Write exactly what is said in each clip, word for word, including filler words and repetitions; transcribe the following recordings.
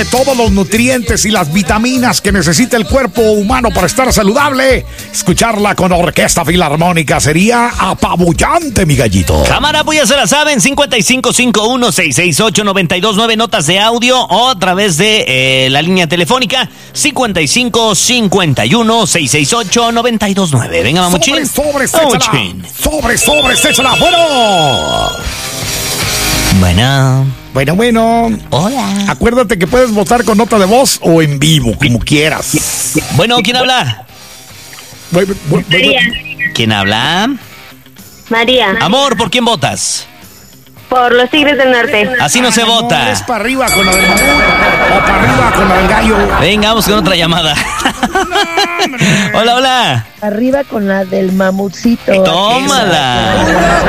todos los nutrientes y las vitaminas que necesita el cuerpo humano para estar saludable. Escucharla con Orquesta Filarmónica sería apabullante, mi gallito. Cámara, pues ya se la saben, cincuenta y cinco cincuenta y uno, seiscientos sesenta y ocho, noventa y dos nueve, notas de audio o a través de eh, la línea telefónica cincuenta y cinco cincuenta y uno, seiscientos sesenta y ocho, noventa y dos nueve. Venga, mamuchín. Sobre, sobre, échala. Sobre, sobre, échala. Bueno. Bueno. Bueno, bueno. Hola. Acuérdate que puedes votar con nota de voz o en vivo, como quieras. Bueno, ¿quién habla? María. ¿Quién habla? María. Amor, ¿por quién votas? Por los Tigres del Norte. Así no se No, vota. es para arriba con la del mamut o para arriba con la del gallo. Venga, vamos con otra llamada. Hola, hola. Arriba con la del mamutcito. Tómala.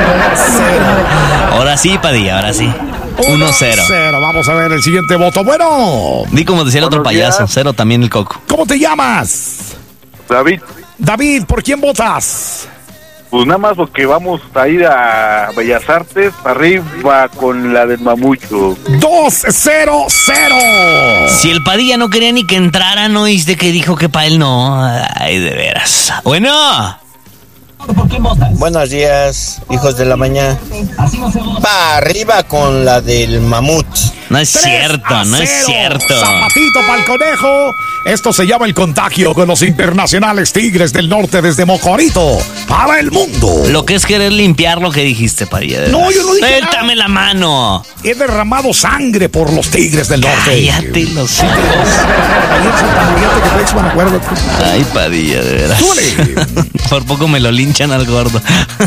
Ahora sí, Padilla, ahora sí. uno cero. Cero. Vamos a ver el siguiente voto. Bueno. Di como decía el otro Buenos payaso, días. cero también el coco. ¿Cómo te llamas? David, David, ¿por quién votas? pues nada más porque vamos a ir a Bellas Artes, arriba con la del mamucho. dos cero cero. Si el Padilla no quería ni que entrara, ¿no oíste que dijo que para él no? Ay, de veras. Bueno. Buenos días, hijos de la mañana. Pa' arriba con la del mamut. No es cierto, no es cierto. Zapatito para el conejo. Esto se llama el contagio con los internacionales Tigres del Norte desde Mocorito para el mundo. Lo que es querer limpiar lo que dijiste, Padilla. de No, veras. yo no dije Suéltame la mano. He derramado sangre por los Tigres del Norte. Cállate los ojos. Ahí en Santa María, Tecatepec, me acuerdo. Ay, Padilla, de veras. Súbele. Por poco me lo linchan al gordo.